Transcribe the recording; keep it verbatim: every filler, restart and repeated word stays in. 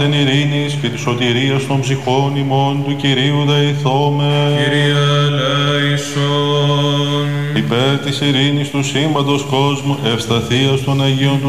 Εν ειρήνης και της σωτηρίας των ψυχών ημών του Κυρίου δεηθώμε. Κύριε ελέησον. Υπέρ της ειρήνης του σύμπαντος κόσμου, ευσταθίας των Αγίων του